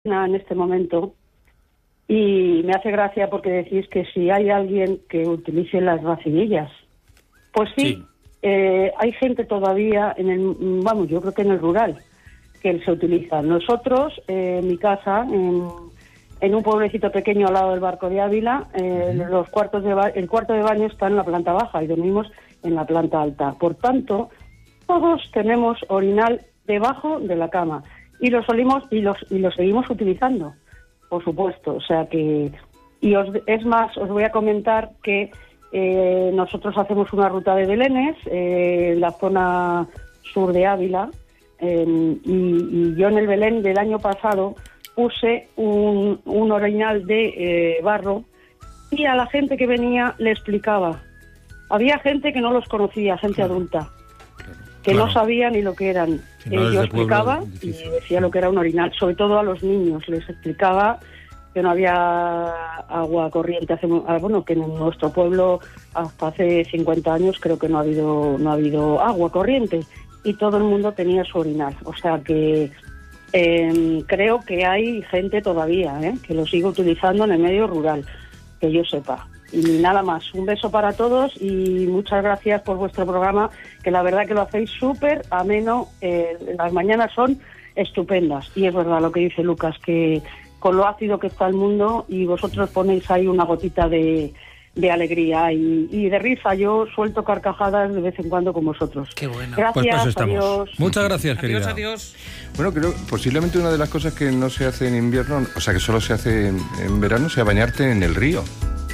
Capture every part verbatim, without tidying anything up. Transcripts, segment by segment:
en este momento y me hace gracia porque decís que si hay alguien que utilice las vacinillas, pues sí, sí. Eh, hay gente todavía en el, vamos, yo creo que en el rural que se utiliza. Nosotros, eh, en mi casa, en, en un pueblecito pequeño al lado del Barco de Ávila, eh, uh-huh. los cuartos de ba- el cuarto de baño está en la planta baja y dormimos en la planta alta. Por tanto, todos tenemos orinal debajo de la cama. Y lo solimos y los y lo seguimos utilizando, por supuesto. O sea que y os, es más, os voy a comentar que eh, nosotros hacemos una ruta de belenes eh, en la zona sur de Ávila eh, y, y yo en el Belén del año pasado puse un, un orinal de eh, barro y a la gente que venía le explicaba. Había gente que no los conocía, gente claro. adulta. que claro. no sabían ni lo que eran. Si no eh, yo explicaba pueblo, y decía lo que era un orinal, sobre todo a los niños, les explicaba que no había agua corriente, hace, bueno, que en nuestro pueblo hasta hace cincuenta años creo que no ha habido no ha habido agua corriente y todo el mundo tenía su orinal, o sea que eh, creo que hay gente todavía eh, que lo sigue utilizando en el medio rural, que yo sepa. Y nada más, un beso para todos y muchas gracias por vuestro programa, que la verdad que lo hacéis súper ameno, eh, las mañanas son estupendas. Y es verdad lo que dice Lucas, que con lo ácido que está el mundo y vosotros ponéis ahí una gotita de, de alegría y, y de risa. Yo suelto carcajadas de vez en cuando con vosotros. Qué bueno. Gracias, pues para eso estamos. Adiós. Muchas gracias, querida. Adiós, adiós. Bueno, creo posiblemente una de las cosas que no se hace en invierno, o sea, que solo se hace en, en verano, sea bañarte en el río.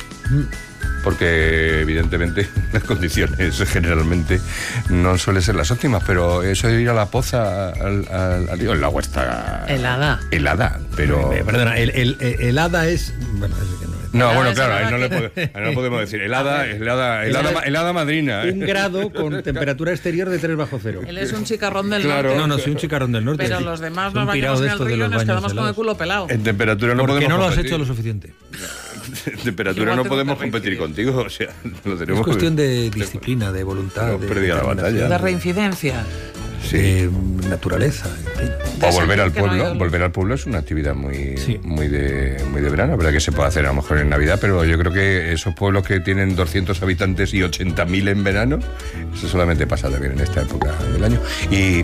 Porque evidentemente las condiciones generalmente no suelen ser las óptimas, pero eso de ir a la poza al, al, al río, el agua está helada, helada, pero eh, perdona, el, el, el helada es bueno, es que no es. No, bueno, claro, ahí no, le puede, ahí no podemos decir helada, helada, helada, helada, helada madrina. Un grado con temperatura exterior de tres bajo cero. Él es un chicarrón del claro. norte. No, no, soy un chicarrón del norte. Pero sí. los demás nos bañamos en el río y nos quedamos con el culo pelado. En temperatura no Porque podemos no lo has competir. hecho lo suficiente. En temperatura no podemos competir contigo, o sea, lo tenemos. Es cuestión de disciplina, de voluntad. Hemos perdido la batalla. De reincidencia. Sí, eh, naturaleza. En fin. O volver al pueblo. Volver al pueblo es una actividad muy, sí. muy de muy de verano, verdad que se puede hacer a lo mejor en Navidad, pero yo creo que esos pueblos que tienen doscientos habitantes y ochenta mil en verano, eso solamente pasa también en esta época del año. Y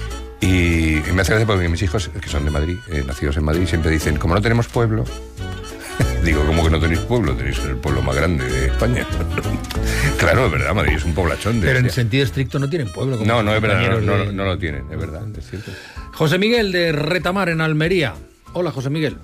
y, y me hace gracia porque mis hijos, que son de Madrid, eh, nacidos en Madrid, siempre dicen, como no tenemos pueblo. Digo, ¿cómo que no tenéis pueblo? Tenéis el pueblo más grande de España. Claro, es verdad, Madrid es un poblachón. De Pero en España. sentido estricto no tienen pueblo. Como no, no es verdad, no, no, de... no lo tienen, es verdad, es cierto. José Miguel de Retamar, en Almería. Hola, José Miguel.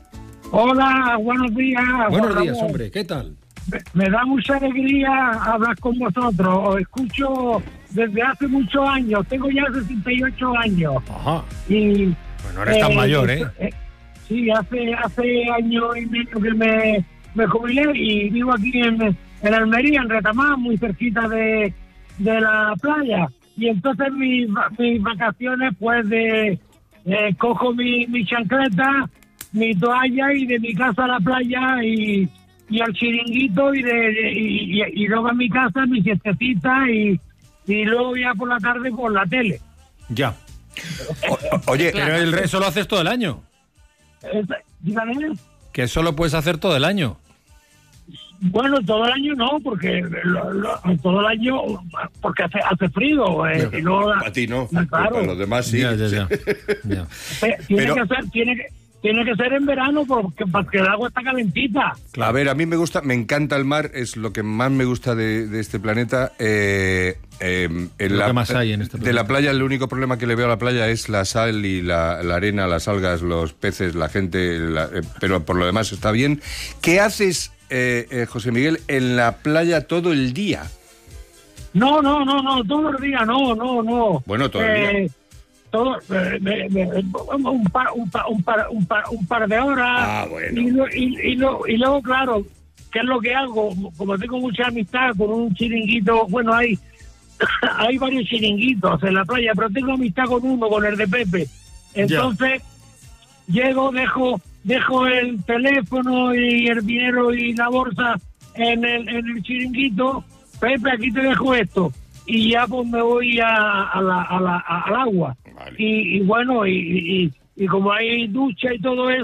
Hola, buenos días. Buenos Juan días, Ramón. hombre, ¿qué tal? Me, me da mucha alegría hablar con vosotros. Os escucho desde hace muchos años. Tengo ya sesenta y ocho años. Ajá. Y, pues no eres tan eh, mayor, ¿eh? eh Sí, hace hace año y medio que me, me jubilé y vivo aquí en, en Almería, en Retamar, muy cerquita de, de la playa. Y entonces mis, mis vacaciones, pues, de eh, cojo mi, mi chancleta, mi toalla y de mi casa a la playa y, y al chiringuito y, de, de y, y, y luego a mi casa, mi siestecita y, y luego ya por la tarde por la tele. Ya. O, oye, pero el resto lo haces todo el año. Dígame. Que eso lo puedes hacer todo el año. Bueno, todo el año no, porque lo, lo, todo el año porque hace hace frío. Eh, no, y no, a ti no, claro. Para los demás sí. Ya, ya, ya. Ya. Tiene Pero, que ser, tiene que tiene que ser en verano porque, porque el agua está calentita. A ver, a mí me gusta, me encanta el mar, es lo que más me gusta de, de este planeta. Eh, eh, en lo la, que más hay en este planeta. De la playa, el único problema que le veo a la playa es la sal y la, la arena, las algas, los peces, la gente, la, eh, pero por lo demás está bien. ¿Qué haces, eh, eh, José Miguel, en la playa todo el día? No, no, no, no, todo el día, no, no, no. Bueno, todo el eh, día. Todo, eh, me, me, un, par, un, par, un, par, un, par, un par de horas. Ah, bueno. Y, lo, y, y, lo, y luego, claro, ¿qué es lo que hago? Como tengo mucha amistad con un chiringuito, bueno, hay, hay varios chiringuitos en la playa, pero tengo amistad con uno, con el de Pepe. Entonces, ya. llego, dejo dejo el teléfono y el dinero y la bolsa en el, en el chiringuito. Pepe, aquí te dejo esto. Y ya pues me voy a, a la, a la, a, al agua. Vale. Y, y bueno, y, y, y como hay ducha y todo eso,